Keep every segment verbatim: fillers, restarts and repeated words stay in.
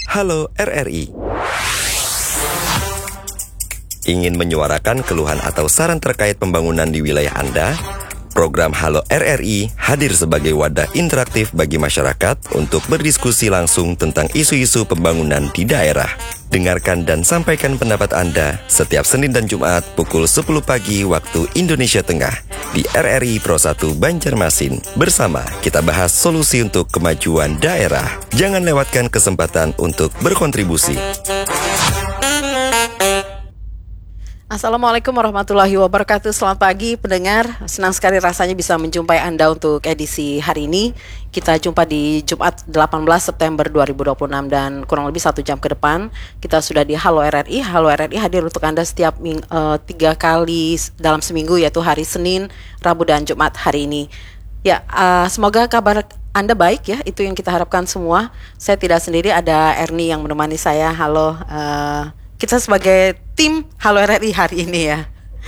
Halo R R I. Ingin menyuarakan keluhan atau saran terkait pembangunan di wilayah Anda? Program Halo R R I hadir sebagai wadah interaktif bagi masyarakat untuk berdiskusi langsung tentang isu-isu pembangunan di daerah. Dengarkan dan sampaikan pendapat Anda setiap Senin dan Jumat pukul sepuluh pagi waktu Indonesia Tengah di R R I Pro satu Banjarmasin. Bersama kita bahas solusi untuk kemajuan daerah. Jangan lewatkan kesempatan untuk berkontribusi. Assalamualaikum warahmatullahi wabarakatuh. Selamat pagi pendengar. Senang sekali rasanya bisa menjumpai Anda untuk edisi hari ini. Kita jumpa di Jumat delapan belas September dua ribu dua puluh enam dan kurang lebih satu jam ke depan kita sudah di Halo R R I. Halo R R I hadir untuk Anda setiap ming, uh, tiga kali dalam seminggu, yaitu hari Senin, Rabu dan Jumat hari ini. Ya, uh, semoga kabar Anda baik ya. Itu yang kita harapkan semua. Saya tidak sendiri, ada Erni yang menemani saya. Halo. Uh, Kita sebagai tim Halo R R I hari ini ya.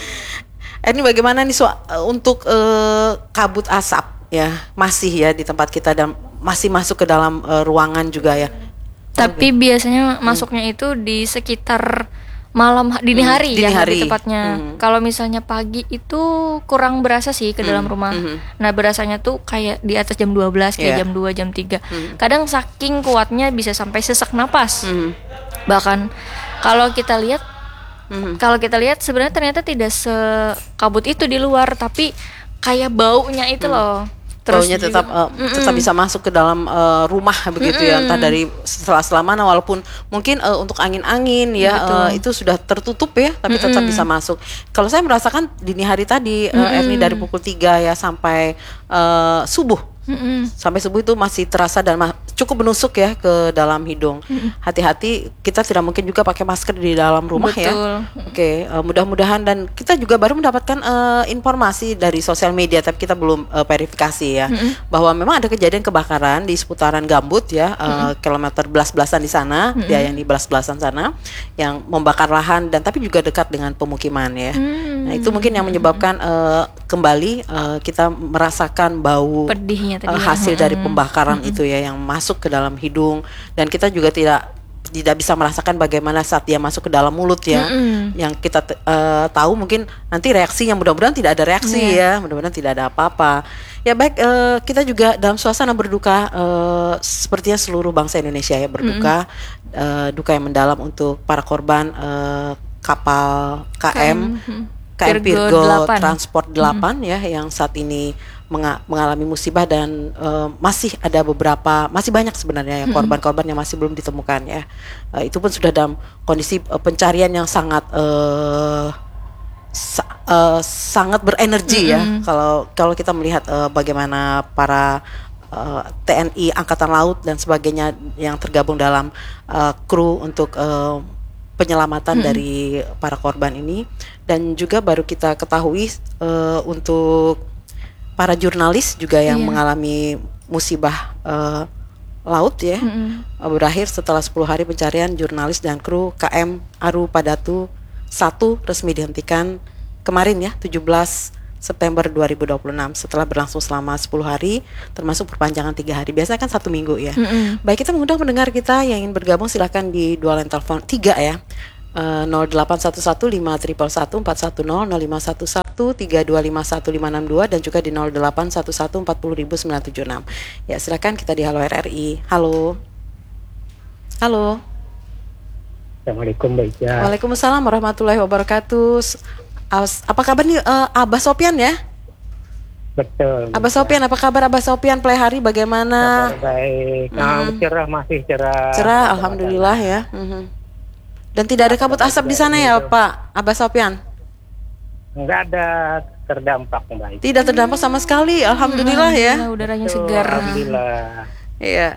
Ini bagaimana nih so, untuk uh, kabut asap ya, masih ya di tempat kita dan masih masuk ke dalam uh, ruangan juga ya. Tapi okay. biasanya masuknya hmm. itu di sekitar malam dini hari hmm, dini ya hari. Lebih tepatnya. Hmm. Kalau misalnya pagi itu kurang berasa sih ke dalam hmm. rumah. Hmm. Nah, berasanya tuh kayak di atas jam dua belas, kayak yeah. jam dua, jam tiga. Hmm. Kadang saking kuatnya bisa sampai sesak napas. Hmm. Bahkan kalau kita lihat, mm-hmm. kalau kita lihat sebenarnya ternyata tidak sekabut itu di luar, tapi kayak baunya itu mm. loh. Terus baunya tetap uh, tetap bisa masuk ke dalam uh, rumah begitu mm-hmm. ya, entah dari setelah mana, walaupun mungkin uh, untuk angin-angin ya uh, itu sudah tertutup ya, tapi mm-hmm. tetap bisa masuk. Kalau saya merasakan dini hari tadi, mm-hmm. uh, Erni dari pukul tiga ya sampai uh, subuh. Mm-hmm. Sampai subuh itu masih terasa dan ma- cukup menusuk ya ke dalam hidung. Mm-hmm. Hati-hati, kita tidak mungkin juga pakai masker di dalam rumah. Betul. Ya. Oke, okay, uh, mudah-mudahan, dan kita juga baru mendapatkan uh, informasi dari sosial media, tapi kita belum uh, verifikasi ya, mm-hmm. bahwa memang ada kejadian kebakaran di seputaran Gambut ya, uh, mm-hmm. kilometer belas-belasan di sana, mm-hmm. dia yang di belas-belasan sana, yang membakar lahan dan tapi juga dekat dengan pemukiman ya. Mm-hmm. Nah, itu mungkin yang menyebabkan uh, kembali uh, kita merasakan bau pedihnya tadi, uh, hasil ya. Dari pembakaran mm-hmm. itu ya, yang masuk ke dalam hidung, dan kita juga tidak tidak bisa merasakan bagaimana saat dia masuk ke dalam mulut ya. Mm-hmm. Yang kita uh, tahu mungkin nanti reaksinya, mudah-mudahan tidak ada reaksi yeah. ya, mudah-mudahan tidak ada apa-apa. Ya baik, uh, kita juga dalam suasana berduka, uh, sepertinya seluruh bangsa Indonesia ya berduka, mm-hmm. uh, duka yang mendalam untuk para korban uh, kapal K M mm-hmm. K M Virgo Transport delapan hmm. ya, yang saat ini menga- mengalami musibah, dan uh, masih ada beberapa, masih banyak sebenarnya ya korban-korban yang masih belum ditemukan ya. Uh, itu pun sudah dalam kondisi uh, pencarian yang sangat uh, sa- uh, sangat berenergi hmm. ya. Kalau kalau kita melihat uh, bagaimana para uh, T N I Angkatan Laut dan sebagainya yang tergabung dalam uh, kru untuk uh, penyelamatan hmm. dari para korban ini. Dan juga baru kita ketahui uh, untuk para jurnalis juga yang yeah. mengalami musibah uh, laut ya, mm-hmm. uh, berakhir setelah sepuluh hari pencarian. Jurnalis dan kru K M Aru Padatu satu resmi dihentikan kemarin ya, tujuh belas September dua ribu dua puluh enam, setelah berlangsung selama sepuluh hari termasuk perpanjangan tiga hari. Biasanya kan satu minggu ya. Mm-hmm. Baik, kita mengundang pendengar kita yang ingin bergabung, silakan di dua line telepon tiga ya. Uh, nol delapan satu satu lima satu satu empat satu nol, nol lima satu satu tiga dua lima satu lima enam dua, dan juga di nol delapan satu satu empat nol nol sembilan tujuh enam. Ya, silakan, kita di Halo R R I. Halo. Halo. Assalamualaikum Mbak Ica. Waalaikumsalam warahmatullahi wabarakatuh. As, apa kabar nih uh, Abah Sopian ya? Betul. Abah Sopian, apa kabar Abah Sopian? Play hari bagaimana? Kabar baik. Nah, hmm. cerah, masih cerah. Cerah, alhamdulillah ya. Mm-hmm. Dan tidak ada kabut asap di sana ya, Pak Abah Sopian? Enggak ada terdampak, Mbak. Tidak terdampak sama sekali, alhamdulillah hmm, ya. Udaranya segar. Alhamdulillah. Iya.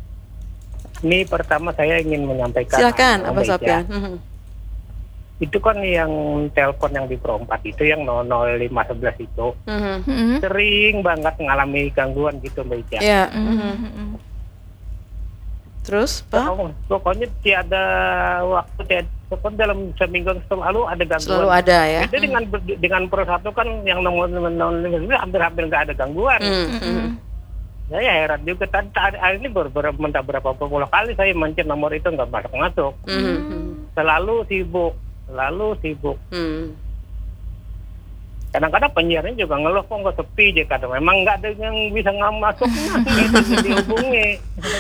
Ini pertama saya ingin menyampaikan. Silakan, Abah Sopian. Mm-hmm. Itu kan yang telepon yang di Pro empat itu, yang nol nol lima satu satu itu, mm-hmm. sering banget mengalami gangguan gitu, Mbak Ica. Iya. Mm-hmm. Terus, Pak? Oh, pokoknya tiada waktu, tiada, pokoknya dalam seminggu selalu ada gangguan. Selalu ada ya. Jadi dengan dengan Pro satu kan yang nomor nomor hampir-hampir nggak ada gangguan. Mm-hmm. Saya heran juga tadi hari ini beberapa berapa puluh kali saya mencet nomor itu nggak masuk masuk. Mm-hmm. Selalu sibuk, selalu sibuk. Mm. Kadang-kadang penyiarnya juga ngeluh kok nggak sepi aja, kadang memang nggak ada yang bisa nggak masuk gitu dihubungi.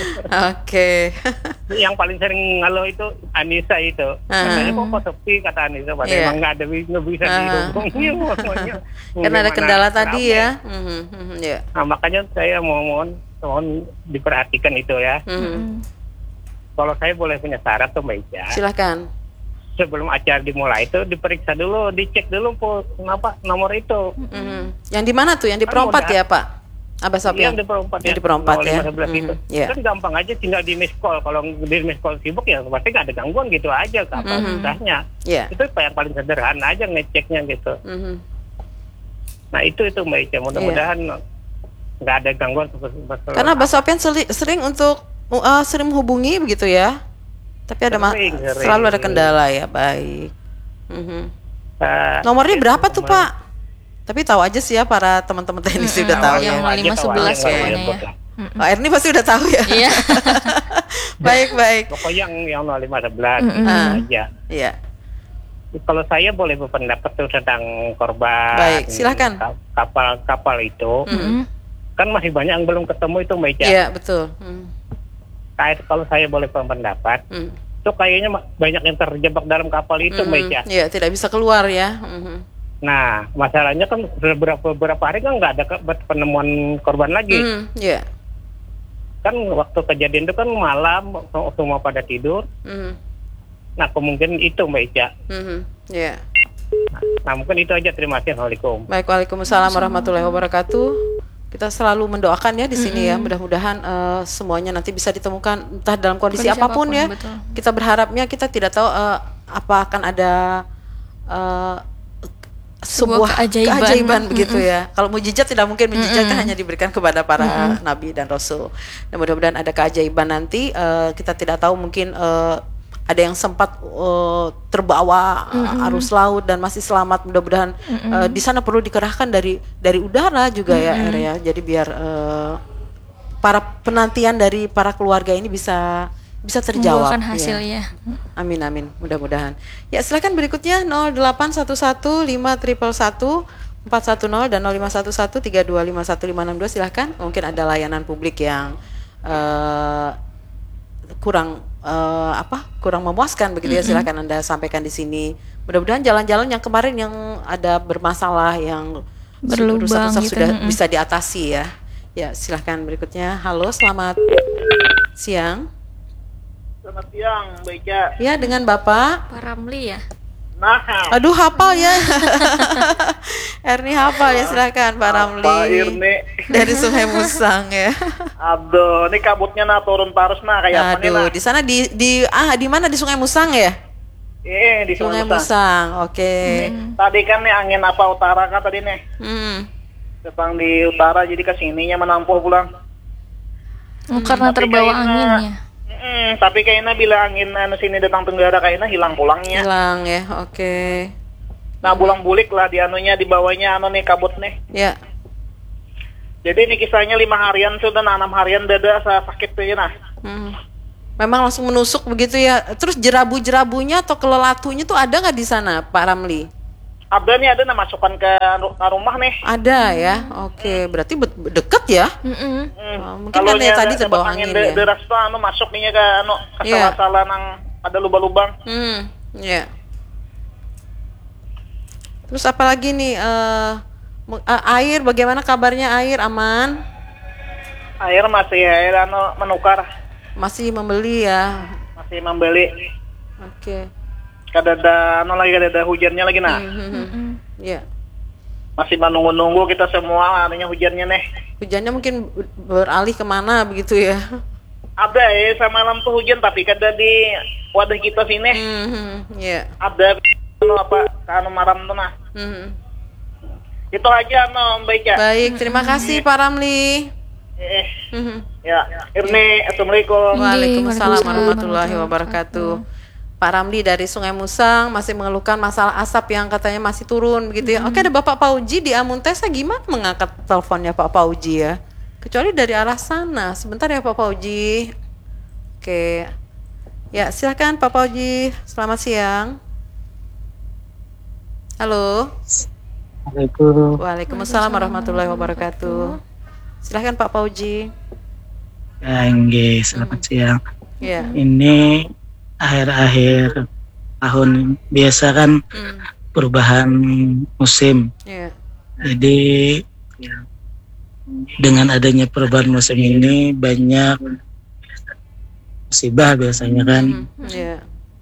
Oke. Yang paling sering ngeluh itu Anissa itu. Katanya kok kok sepi kata Anissa, padahal yeah. emang nggak ada nggak bisa uh. dihubungi. Karena ada kendala tadi ya. Mm-hmm. Yeah. Nah makanya saya mau mohon mohon diperhatikan itu ya. Mm-hmm. Kalau saya boleh punya syarat tuh Mbak Ica. Silakan. Sebelum acara dimulai itu diperiksa dulu, dicek dulu po, kenapa nomor itu. Mm-hmm. Yang di mana tuh? Yang di Perompat kan ya Pak? Abah Sopian? Yang di Perompat ya. Di Perompat ya. Mm-hmm. Yeah. Kan gampang aja, tinggal di miss call. Kalau di miss call sibuk ya pasti nggak ada gangguan gitu aja kapan mm-hmm. susahnya. Yeah. Itu yang paling sederhana aja ngeceknya gitu. Mm-hmm. Nah itu itu Mbak Ica, mudah-mudahan nggak yeah. ada gangguan. Karena Abah Sopian sering untuk uh, sering menghubungi begitu ya. Tapi ada sering, ma- sering. Selalu ada kendala ya, baik. Mm-hmm. Uh, Nomornya berapa tuh Pak? Tapi tahu aja sih ya para teman-teman teknis mm-hmm. udah tahu yang ya. nol lima sebelas pokoknya ya. Pak Erni pasti udah tahu ya. Iya. Baik baik. Pokoknya yang yang nol lima sebelas aja. Iya. Kalau saya boleh berpendapat tuh tentang korban. Baik, silakan. Kapal-kapal itu, mm-hmm. kan masih banyak yang belum ketemu itu Mbak Ica. Iya betul. Mm. Kayak kalau saya boleh berpendapat, mm. itu kayaknya banyak yang terjebak dalam kapal itu, mm. Mbak Ica. Iya, tidak bisa keluar ya. Mm-hmm. Nah, masalahnya kan beberapa beberapa hari kan nggak ada penemuan korban lagi. Mm, yeah. Kan waktu kejadian itu kan malam, semua pada tidur. Mm. Nah, kemungkinan itu Mbak Ica. Mm-hmm. Yeah. Nah, nah, mungkin itu aja. Terima kasih. Assalamualaikum. Baik, waalaikumsalam warahmatullahi wabarakatuh. Kita selalu mendoakan ya di sini mm-hmm. ya, mudah-mudahan uh, semuanya nanti bisa ditemukan entah dalam kondisi, kondisi apapun, apapun ya. Betul. Kita berharapnya kita tidak tahu uh, apa akan ada uh, sebuah, sebuah keajaiban, keajaiban begitu mm-hmm. ya. Kalau mujizat tidak mungkin, mujizat mm-hmm. kan hanya diberikan kepada para mm-hmm. nabi dan rasul. Dan mudah-mudahan ada keajaiban nanti. Uh, kita tidak tahu mungkin uh, ada yang sempat uh, terbawa mm-hmm. arus laut dan masih selamat. Mudah-mudahan mm-hmm. uh, di sana perlu dikerahkan dari dari udara juga mm-hmm. ya, area. Jadi biar uh, para penantian dari para keluarga ini bisa bisa terjawab. Membuahkan hasil ya. ya. Amin amin. Mudah-mudahan. Ya silakan berikutnya nol delapan satu satu lima satu satu empat satu nol dan nol lima satu satu tiga dua lima satu lima enam dua silakan. Mungkin ada layanan publik yang uh, kurang Uh, apa kurang memuaskan begitu ya, silakan Anda sampaikan di sini. Mudah-mudahan jalan-jalan yang kemarin yang ada bermasalah yang berlubang gitu, sudah mm-mm. bisa diatasi ya. Ya silakan berikutnya. Halo, selamat siang. Selamat siang, Mbak Ica. Ya, dengan Bapak Pak Ramli ya. Nah, aduh hafal ya. Erni hafal ya, silakan Pak Ramli. Pak Irni dari Sungai Musang ya. Aduh, ini kabutnya nah turun terus nah kayak apa nih? Aduh, di sana di di ah di mana di Sungai Musang ya? Iya, di Sungai, Sungai Musang. Musang. Oke. Okay. Hmm. Tadi kan nih angin apa utara kan tadi nih? Hmm. Datang di utara jadi ke sininya menampuh pulang. Hmm, karena tapi terbawa kayaknya, anginnya. Mm, tapi kayaknya bila angin anu sini datang tenggara kayaknya hilang pulangnya. Hilang ya, oke. Okay. Nah bulang bulik lah di anunya, di bawahnya anu nih kabut nih. Ya. Jadi ini kisahnya lima harian sudah, nah, enam harian dada sakit tuh ya nah. Hmm. Memang langsung menusuk begitu ya. Terus jerabu-jerabunya atau kelelatunya tuh ada nggak di sana, Pak Ramli? Ada nih, ada nah masukkan ke rumah nih. Ada ya, oke. Okay. Berarti deket ya? Mm-hmm. Hmm. Oh, mungkin kan ya tadi terbawa angin de- ya. Deras tuh anu masuk nih ke anu kesalahan yeah. nang ada lubang-lubang. Hmm, ya. Yeah. Terus apa lagi nih? Uh, air, bagaimana kabarnya air? Aman? Air masih air anu menukar. Masih membeli ya? Masih membeli. Oke. Okay. Kadada anu lagi kadada hujannya lagi nah. Mm-hmm. Ya. Yeah. Masih menunggu-nunggu kita semua adanya hujannya nih. Hujannya mungkin beralih kemana begitu ya? Ada ya, sama malam tuh hujan tapi kada di wadah kita sini. Mm-hmm. Yeah. Ada anu apa anu maram tuh nah. Mm-hmm. Itu aja anu Mbak Ica. Baik, terima kasih Pak Ramli. Eh. Mm-hmm. Ya, Irni, assalamualaikum. Waalaikumsalam warahmatullahi wabarakatuh. Pak Ramli dari Sungai Musang masih mengeluhkan masalah asap yang katanya masih turun begitu ya. Hmm. Oke, ada Bapak Pauji di Amuntes, gimana mengangkat teleponnya Pak Pauji ya? kecuali dari arah sana. Sebentar ya Pak Fauji. Oke. Ya, silakan Pak Fauji. Selamat siang. Halo. Assalamualaikum. Waalaikumsalam warahmatullahi wabarakatuh. Silakan Pak Fauji. Ya, Ingge, selamat hmm. siang. Ya. Ini akhir-akhir tahun biasa kan hmm. perubahan musim. Ya. Jadi ya, dengan adanya perubahan musim ini banyak musibah biasanya kan. Hmm. Ya.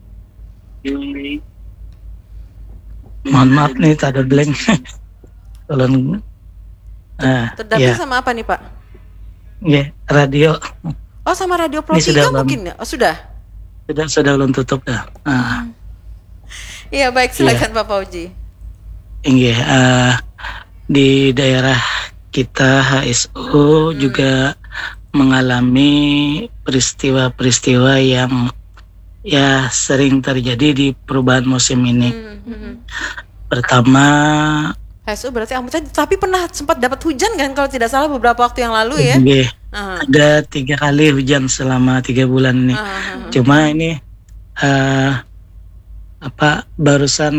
Mohon maaf nih, tak ada blank. Tolong. Nah, terdaftar ya. Sama apa nih Pak? Ya, radio. Oh, sama radio Pro tiga mungkin ya? Oh, sudah? Sudah, sudah belum tutup dah. Iya, baik, silakan ya. Pak Fauji. Iya, uh, di daerah kita H S O hmm. juga mengalami peristiwa-peristiwa yang ya sering terjadi di perubahan musim ini. Hmm. Hmm. Pertama, H S O berarti Amuntai, tapi pernah sempat dapat hujan kan kalau tidak salah beberapa waktu yang lalu ya? Iya, uh-huh. Ada tiga kali hujan selama tiga bulan ini. Uh-huh. Cuma ini uh, apa barusan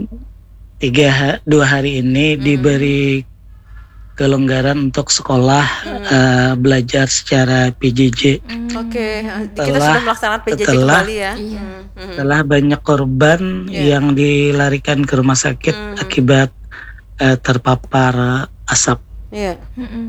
tiga dua hari ini uh-huh. diberi kelonggaran untuk sekolah uh-huh. uh, belajar secara P J J. Uh-huh. Oke, okay. Kita sudah melaksanakan P J J setelah, kembali ya. Uh-huh. Setelah banyak korban yeah. yang dilarikan ke rumah sakit uh-huh. akibat Uh, terpapar asap. Iya.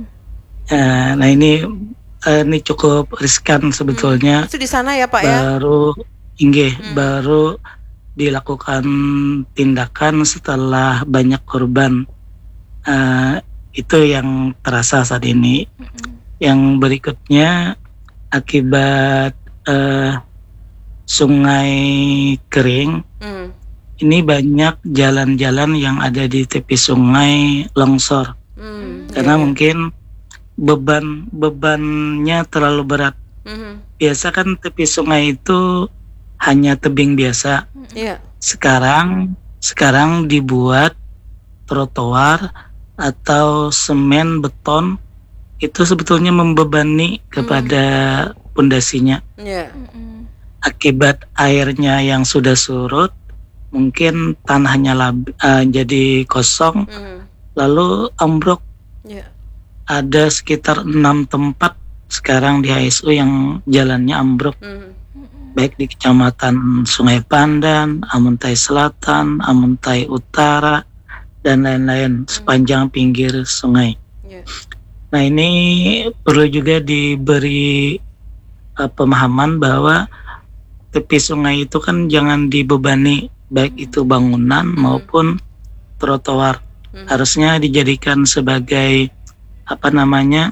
Uh, nah ini uh, ini cukup riskan sebetulnya. Hmm. Itu di sana ya Pak baru, ya? Baru, Inge, hmm. baru dilakukan tindakan setelah banyak korban. Uh, itu yang terasa saat ini. Hmm. Yang berikutnya akibat uh, sungai kering. Hmm. Ini banyak jalan-jalan yang ada di tepi sungai longsor, hmm, karena yeah. mungkin beban bebannya terlalu berat. Mm-hmm. Biasa kan tepi sungai itu hanya tebing biasa. Yeah. Sekarang sekarang dibuat trotoar atau semen beton, itu sebetulnya membebani kepada pondasinya. Mm. Yeah. Akibat airnya yang sudah surut, mungkin tanahnya lab, uh, jadi kosong, mm. lalu ambruk. Yeah. Ada sekitar enam tempat sekarang di H S O yang jalannya ambruk, mm. baik di kecamatan Sungai Pandan, Amuntai Selatan, Amuntai Utara, dan lain-lain mm. sepanjang pinggir sungai. Yeah. Nah ini perlu juga diberi uh, pemahaman bahwa tepi sungai itu kan jangan dibebani, baik itu bangunan hmm. maupun trotoar. Hmm. Harusnya dijadikan sebagai apa namanya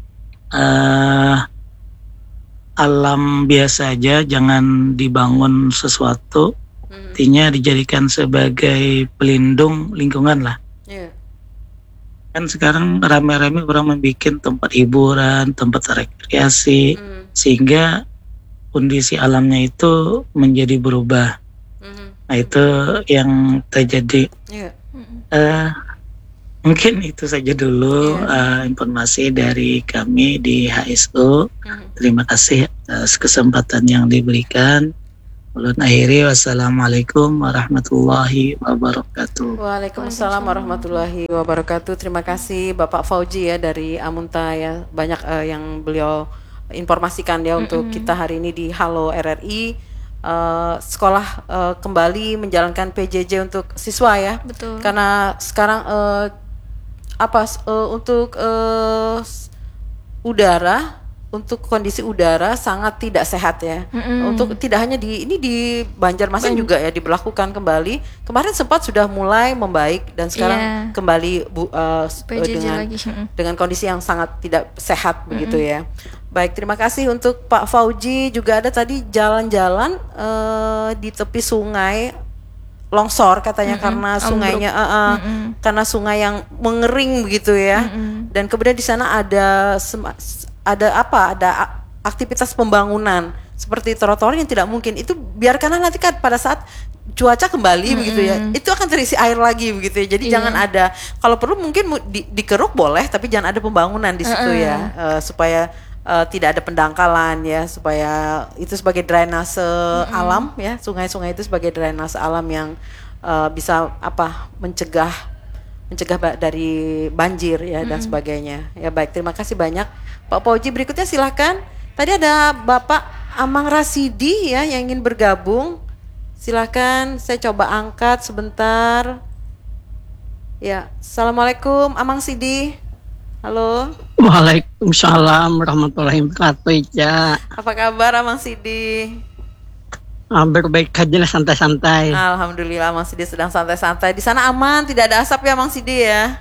uh, alam biasa aja, jangan dibangun sesuatu. Hmm. Artinya dijadikan sebagai pelindung lingkungan lah. Yeah. Kan sekarang rame-rame orang membuat tempat hiburan, tempat rekreasi, hmm. sehingga kondisi alamnya itu menjadi berubah. Nah itu yang terjadi. Yeah. Uh, mungkin itu saja dulu yeah. uh, informasi dari kami di H S O. Mm-hmm. Terima kasih atas kesempatan yang diberikan. Ulun akhiri, wassalamualaikum warahmatullahi wabarakatuh. Waalaikumsalam warahmatullahi wabarakatuh. Terima kasih Bapak Fauji ya dari Amuntai ya, banyak uh, yang beliau informasikan ya mm-hmm. untuk kita hari ini di Halo R R I. Uh, sekolah uh, kembali menjalankan P J J untuk siswa ya. Betul. Karena sekarang uh, apa uh, untuk uh, udara, untuk kondisi udara sangat tidak sehat ya. Mm-hmm. Untuk tidak hanya di ini di Banjarmasin mm. juga ya diberlakukan kembali. Kemarin sempat sudah mulai membaik dan sekarang yeah. kembali bu, uh, dengan lagi. dengan kondisi yang sangat tidak sehat mm-hmm. begitu ya. Baik, terima kasih untuk Pak Fauji. Juga ada tadi jalan-jalan uh, di tepi sungai longsor katanya, mm-hmm. karena sungainya uh, uh, mm-hmm. karena sungai yang mengering begitu ya. Mm-hmm. Dan kemudian di sana ada sem- ada apa? Ada aktivitas pembangunan seperti trotoar yang tidak mungkin. Itu biarkanlah nanti kan pada saat cuaca kembali mm-hmm. begitu ya, itu akan terisi air lagi begitu ya. Jadi yeah. jangan ada, kalau perlu mungkin di, dikeruk boleh, tapi jangan ada pembangunan di situ mm-hmm. ya, uh, supaya uh, tidak ada pendangkalan ya, supaya itu sebagai drainase mm-hmm. alam ya, sungai-sungai itu sebagai drainase alam yang uh, bisa apa mencegah mencegah ba- dari banjir ya mm-hmm. dan sebagainya. Ya baik, terima kasih banyak Pak Fauji. Berikutnya silakan. Tadi ada Bapak Amang Rasidi ya yang ingin bergabung. Silakan, saya coba angkat sebentar. Ya, assalamualaikum, Amang Sidi. Halo. Waalaikumsalam warahmatullahi wabarakatuh, Ica. Apa kabar, Amang Sidi? Ah, berbaik aja lah, santai-santai. Alhamdulillah, Amang Sidi sedang santai-santai. Di sana aman, tidak ada asap ya, Amang Sidi ya?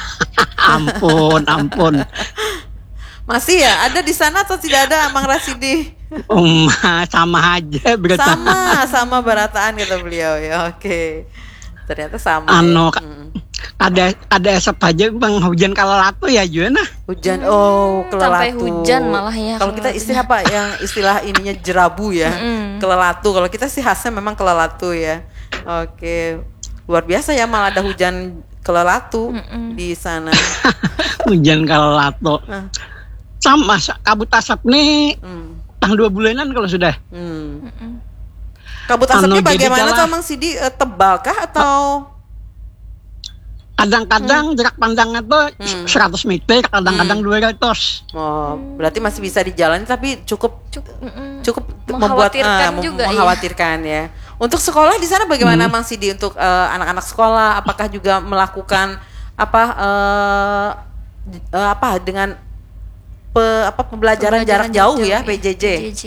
ampun, ampun. Masih ya? Ada di sana atau tidak ada, Amang Rasidi? Um, sama aja berarti. Sama, sama barataan kata beliau ya. Oke. Ternyata sama. Ano, ya. hmm. ada ada asap aja bang, hujan kelalatu ya Juana. Hujan, oh kelalatu. Sampai hujan malah ya. Kalau kita istilah apa yang istilah ininya jerabu ya, mm. kelalatu. Kalau kita sih khasnya memang kelalatu ya. Oke, luar biasa ya, malah ada hujan kelalatu Mm-mm. di sana. Hujan kelalatu. Uh. Sama kabut asap nih. Mm. Tang dua bulanan kalau sudah. Hmm. Kabut asapnya bagaimana tuh Mang Sidi, uh, tebal kah atau? Kadang-kadang hmm. jarak pandangnya tuh hmm. seratus meter, kadang-kadang hmm. dua ratus. Oh, berarti masih bisa dijalani tapi cukup cukup, cukup mengkhawatirkan membuat uh, juga mengkhawatirkan ya. ya. Untuk sekolah di sana bagaimana hmm. Mang Sidi, untuk uh, anak-anak sekolah apakah juga melakukan apa uh, uh, apa dengan Pe, apa pembelajaran, pembelajaran jarak jauh, jauh ya, P J J. P J J.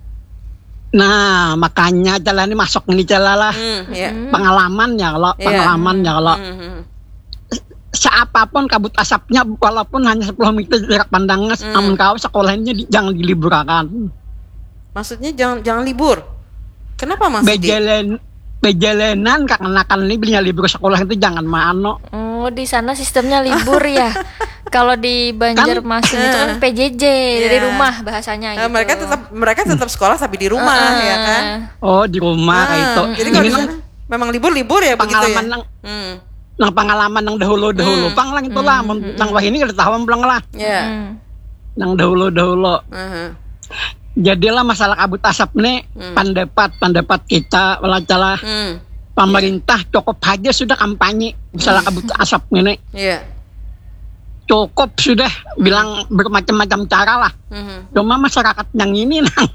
Nah makanya jalan ini masuk ini jalalah hmm, yeah. pengalaman ya kalau yeah. pengalaman ya kalau mm-hmm. seapapun kabut asapnya walaupun hanya sepuluh meter jarak pandangnya, mm. namun kau sekolahnya di, jangan diliburkan. Maksudnya jangan jangan libur. Kenapa Mas? Bejalen Bejalenan kakenakan ini belinya libur sekolah itu jangan mano. Oh di sana sistemnya libur ya. Kalau di Banjarmasin kan, itu kan P J J yeah. dari rumah bahasanya nah, gitu. Mereka tetap mereka tetap sekolah tapi di rumah uh, ya kan. Oh di rumah kayak itu. Jadi kalau nang, memang libur-libur ya begitu ya. Nang, hmm. nang pengalaman nang dahulu-dahulu. Hmm. Pang lang itu lah. Hmm. Nang wah ini kita tahu belang lah. Iya. Yeah. Hmm. Nang dahulu-dahulu. Uh-huh. Jadilah masalah kabut asap nih hmm. pendapat pendapat kita walacalah hmm. pemerintah yeah. cukup aja sudah kampanye masalah kabut asap ini. Iya. Yeah. Cukup sudah hmm. bilang bermacam-macam cara lah. Hmm. Cuma masyarakat yang ini nang.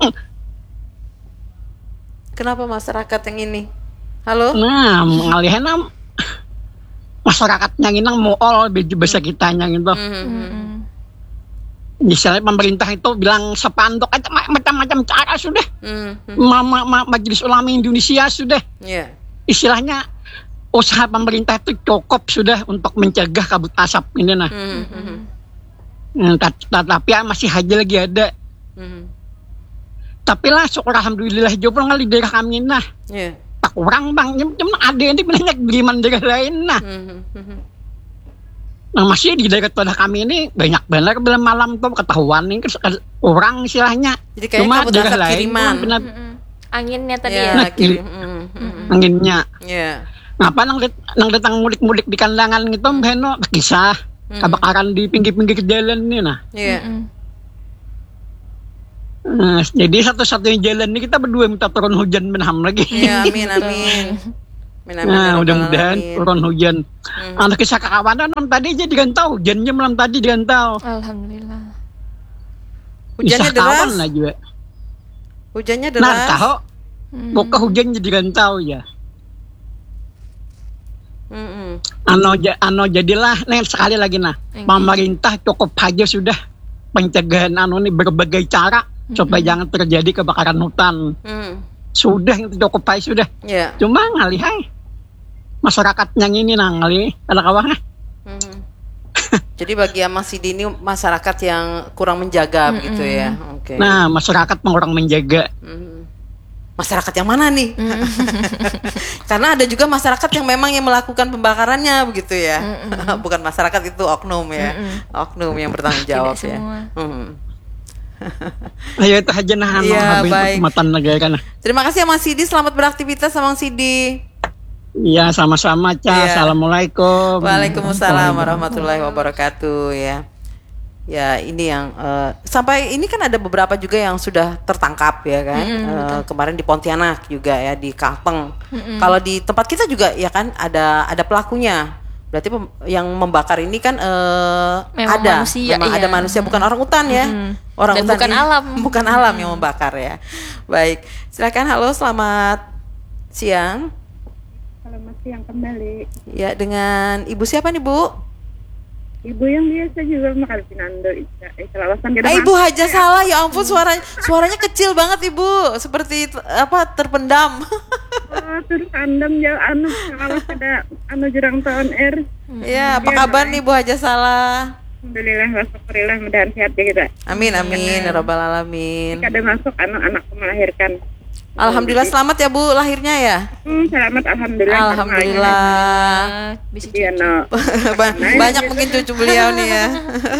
Kenapa masyarakat yang ini? Halo? Nah, ngalihin masyarakat yang ini muol bahasa kita yang itu. Hmm. Misalnya pemerintah itu bilang sepanduk aja macam-macam cara sudah. Hmm. Ma- ma- ma- Majelis Ulama Indonesia sudah. Yeah. Istilahnya usaha pemerintah itu cukup sudah untuk mencegah kabut asap ini nah. Mm-hmm. Nah, tapi masih aja lagi ada. Mm-hmm. Tapi lah syukur alhamdulillah juga nggak di daerah kami nah. Yeah. Tak kurang bang, cuma ada yang banyak beriman daerah lain nah. Mm-hmm. Nah masih di daerah tanah kami ini banyak benar belum malam tuh ketahuan nih orang istilahnya. Jadi kayak cuma kabut asap kiriman. Benar, mm-hmm. anginnya tadi yeah, ya. Nah, kiri, mm-hmm. anginnya. Yeah. Ngapa nang nang datang mudik-mudik di kandangan gitu beno kisah mm. kebakaran di pinggir-pinggir jalan ini nah. Iya. Yeah. Nah, jadi satu-satunya jalan ini kita berdua minta turun hujan benham lagi. Iya, yeah, amin amin. Amin, amin. Nah, mudah-mudahan amin. Turun hujan. Mm. Anak kisah kekawanan malam tadi aja digantau, hujannya malam tadi digantau. Alhamdulillah. Hujannya deras. Lah juga. Hujannya deras. Nah, tahu. Mm. Buka hujan jadi digantau ya. Mm-mm. Ano, ano jadilah nih sekali lagi nah okay. Pemerintah cukup aja sudah pencegahan ano nih berbagai cara mm-hmm. supaya jangan terjadi kebakaran hutan. Mm. Sudah itu cukup aja sudah. Yeah. Cuma ngalihai masyarakat yang ini nah ngalih ada kawan. Mm. Jadi bagi Mas Sidi ini masyarakat yang kurang menjaga mm-hmm. begitu ya. Okay. Nah masyarakat kurang menjaga. Mm. Masyarakat yang mana nih? Mm. Karena ada juga masyarakat yang memang yang melakukan pembakarannya begitu ya. Mm-mm. Bukan masyarakat itu oknum ya. Mm-mm. Oknum yang bertanggung jawab ya. Mm. Ayo itu aja nah ya, baik. Matan negara kan. Terima kasih ya Mas Sidi, selamat beraktivitas Bang Sidi. Iya, sama-sama, Ca. Ya. Assalamualaikum. Waalaikumsalam warahmatullahi wabarakatuh ya. Ya, ini yang uh, sampai ini kan ada beberapa juga yang sudah tertangkap ya kan. Mm-hmm, uh, kemarin di Pontianak juga ya, di Kalteng. Mm-hmm. Kalau di tempat kita juga ya kan ada ada pelakunya. Berarti pem, yang membakar ini kan uh, ada manusia, memang iya. ada manusia, bukan orang utan ya. Mm-hmm. Orang Dan utan bukan ini, alam. Bukan alam yang membakar ya. Baik, silakan. Halo, selamat siang. Selamat siang kembali. Ya, dengan Ibu siapa nih, Bu? Ibu yang biasa juga makan Pinando Islawasan. Eh, Ibu Haja salah, ya ampun, suaranya suaranya kecil banget Ibu, seperti apa terpendam. Oh, terpendam jauh anu kalau ada anu jurang tahun air. Ya, apa kabar nih Bu Haja salah? Alhamdulillah, alhamdulillah, mudah-mudahan sehat ya kita. Amin amin, ya rabbal alamin. Ada masuk anu anak melahirkan. Alhamdulillah, selamat ya Bu lahirnya ya. Hmm, selamat alhamdulillah. Alhamdulillah. Bisa ya, no. Banyak mungkin cucu beliau nih ya.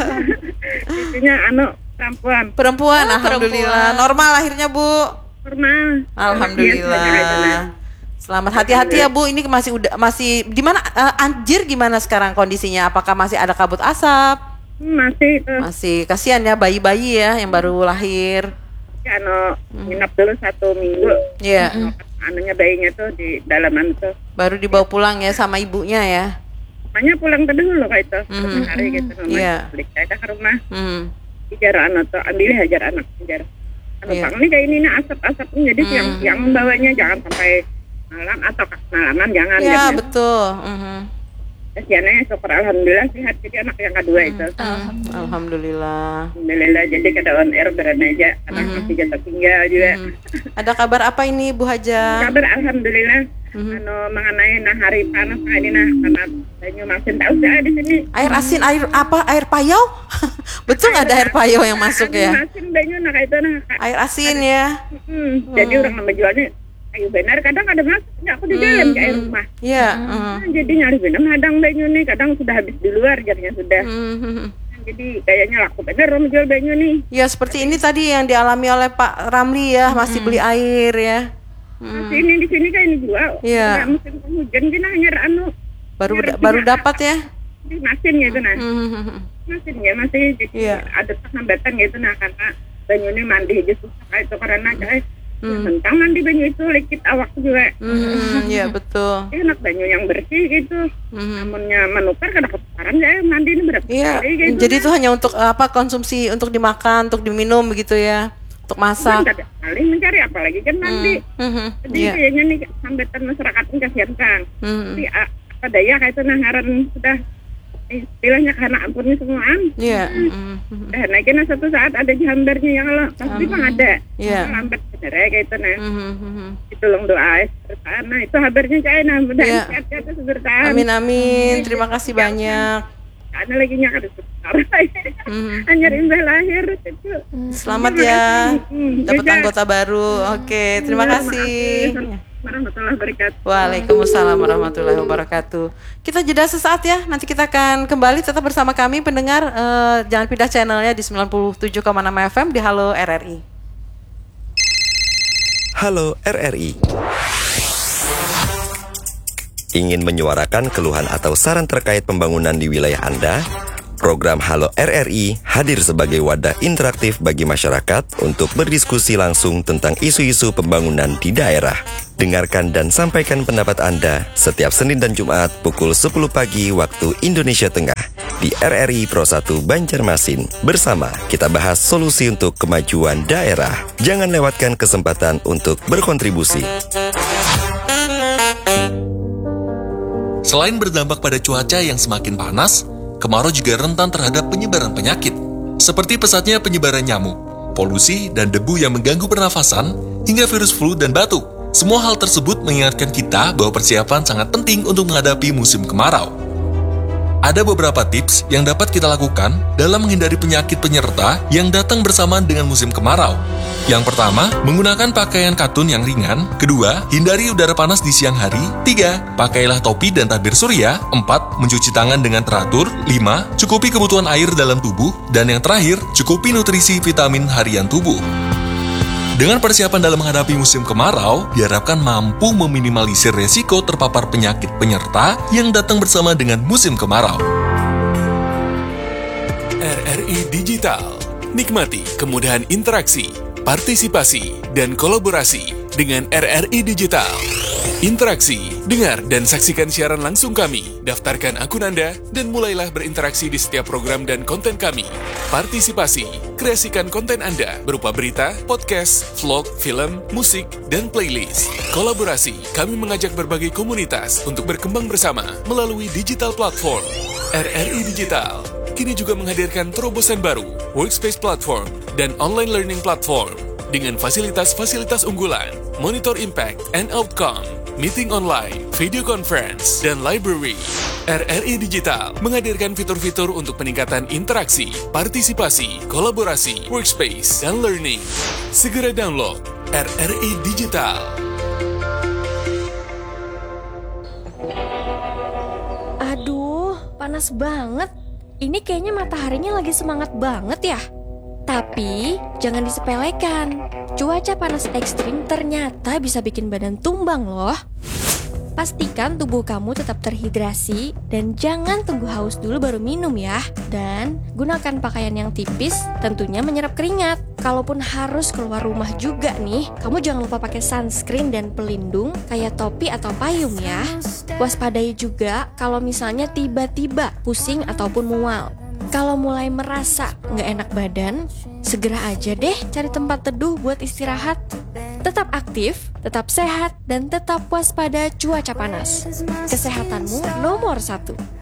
Cucunya anu perempuan. Perempuan, oh, alhamdulillah. Perempuan. Normal lahirnya Bu. Normal. Alhamdulillah. Selamat, hati-hati ya Bu. Ini masih udah masih di mana uh, Anjir gimana sekarang kondisinya? Apakah masih ada kabut asap? Hmm, masih itu. Masih kasihan ya bayi-bayi ya yang baru lahir. Ya, anu nginap dulu satu minggu. Iya. Yeah. Anunya bayinya tuh di dalaman tuh. Baru dibawa pulang ya sama ibunya ya. Makanya pulang ke dulu kayak itu. Mm-hmm. Hari gitu. Iya. Balik saya ke rumah. Mm. Hajar anak tuh, ambil hajar anak hajar. Anu yeah. Pang ini kayak ini nah asap-asap jadi mm. siang-siang membawanya jangan sampai malam atau malaman jangan. Iya yeah, betul. Mm-hmm. Kasiannya syukur alhamdulillah sehat jadi anak yang kedua itu. Mm. Alhamdulillah. Alhamdulillah jadi kada on air beran aja anak mm. masih jatuh tinggal juga. Mm. Ada kabar apa ini Bu Haja? Kabar alhamdulillah. Mm-hmm. Anu mengenai nah hari panas ini nah karena banyu masin tak usah di sini. Air asin, air apa? Air payau? Betul nggak ada air payau yang masuk ya? Air asin banyu nah kayak itu nah. Air asin ya. Hmm. Hmm. Jadi orang nambah jualnya ayo benar kadang ada masuk nggak aku di dalam mm, ke air rumah. Iya. Yeah, mm. uh. nah, jadi nyari benar hadang banyu nih kadang sudah habis di luar jadinya sudah. Mm. Nah, jadi kayaknya laku benar orang jual banyu nih. Ya seperti ini tadi yang dialami oleh Pak Ramli ya, masih mm. beli air ya. Mm. Masih ini di sini kayak ini jual. Iya. Yeah. Musim hujan gini hanya anu. Baru da- baru dapat ya? Di masin gitu nah. Mm. Masin ya masih jadi yeah. ada penambatan gitu nah karena banyu ini mandi aja susah itu karena kayak Hmm. Tentang mandi banyu itu likit awak juga. Hmm, iya betul. Enak banyu yang bersih gitu. Hmm. Namunnya menukar kada ketukaran ya mandi ini berapa iya. kali gitu. Jadi itu hanya untuk apa konsumsi untuk dimakan, untuk diminum begitu ya. Untuk masak. Kada kali mencari apalagi kan mandi. Hmm. Hmm. Jadi yeah. kayaknya nih hambatan masyarakat ini kasihan Kang. Hmm. Jadi apa daya kayak itu nah ngaran sudah istilahnya karena ampunnya semuaan. Iya. Hmm. Eh, naikin satu saat ada jambarnya yang lo pasti bang ada. Iya. Lambat bener ya kayak itu nah. Mm-hmm. Itu long doa bertahan. Itu kabarnya saya nah mudah yeah. sehat-sehat bertahan. Amin amin. Terima kasih banyak. Karena lagi nyakar sekarang. Mm-hmm. Hanya imbah lahir. Selamat ya. Hmm. Dapat anggota baru. Oke, terima kasih. Warahmatullahi wabarakatuh. Waalaikumsalam warahmatullahi wabarakatuh. Kita jeda sesaat ya. Nanti kita akan kembali tetap bersama kami pendengar. Uh, jangan pindah channelnya di sembilan puluh tujuh koma enam F M di Halo R R I. Halo R R I. Ingin menyuarakan keluhan atau saran terkait pembangunan di wilayah Anda? Program Halo R R I hadir sebagai wadah interaktif bagi masyarakat untuk berdiskusi langsung tentang isu-isu pembangunan di daerah. Dengarkan dan sampaikan pendapat Anda setiap Senin dan Jumat pukul sepuluh pagi waktu Indonesia Tengah di R R I Pro satu Banjarmasin. Bersama kita bahas solusi untuk kemajuan daerah. Jangan lewatkan kesempatan untuk berkontribusi. Selain berdampak pada cuaca yang semakin panas, kemarau juga rentan terhadap penyebaran penyakit, seperti pesatnya penyebaran nyamuk, polusi, dan debu yang mengganggu pernafasan, hingga virus flu dan batuk. Semua hal tersebut mengingatkan kita bahwa persiapan sangat penting untuk menghadapi musim kemarau. Ada beberapa tips yang dapat kita lakukan dalam menghindari penyakit penyerta yang datang bersamaan dengan musim kemarau. Yang pertama, menggunakan pakaian katun yang ringan. Kedua, hindari udara panas di siang hari. Tiga, pakailah topi dan tabir surya. Empat, mencuci tangan dengan teratur. Lima, cukupi kebutuhan air dalam tubuh. Dan yang terakhir, cukupi nutrisi vitamin harian tubuh. Dengan persiapan dalam menghadapi musim kemarau, diharapkan mampu meminimalisir resiko terpapar penyakit penyerta yang datang bersama dengan musim kemarau. R R I Digital. Nikmati kemudahan interaksi, partisipasi, dan kolaborasi dengan R R I Digital. Interaksi, dengar dan saksikan siaran langsung kami. Daftarkan akun Anda dan mulailah berinteraksi di setiap program dan konten kami. Partisipasi, kreasikan konten Anda berupa berita, podcast, vlog, film, musik, dan playlist. Kolaborasi, kami mengajak berbagai komunitas untuk berkembang bersama melalui digital platform. R R I Digital kini juga menghadirkan terobosan baru, workspace platform, dan online learning platform dengan fasilitas-fasilitas unggulan, monitor impact and outcome, meeting online, video conference, dan library. R R I Digital menghadirkan fitur-fitur untuk peningkatan interaksi, partisipasi, kolaborasi, workspace, dan learning. Segera download R R I Digital. Aduh, panas banget. Ini kayaknya mataharinya lagi semangat banget ya. Tapi, jangan disepelekan. Cuaca panas ekstrim ternyata bisa bikin badan tumbang loh. Pastikan tubuh kamu tetap terhidrasi dan jangan tunggu haus dulu baru minum ya. Dan gunakan pakaian yang tipis, tentunya menyerap keringat. Kalaupun harus keluar rumah juga nih, kamu jangan lupa pakai sunscreen dan pelindung kayak topi atau payung ya. Waspadai juga kalau misalnya tiba-tiba pusing ataupun mual. Kalau mulai merasa nggak enak badan, segera aja deh cari tempat teduh buat istirahat. Tetap aktif, tetap sehat, dan tetap waspada cuaca panas. Kesehatanmu nomor satu.